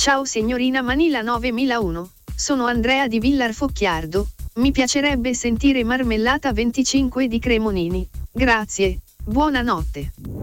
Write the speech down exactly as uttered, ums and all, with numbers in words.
Ciao signorina Manila novemilauno, sono Andrea di Villar Focchiardo, mi piacerebbe sentire marmellata venticinque di Cremonini, grazie, buonanotte.